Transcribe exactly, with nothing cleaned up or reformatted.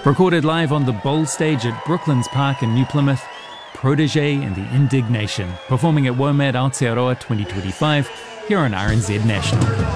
Recorded live on the Bowl stage at Brooklands Park in New Plymouth, Protege and the Indignation, performing at WOMAD Aotearoa twenty twenty-five here on R N Z National.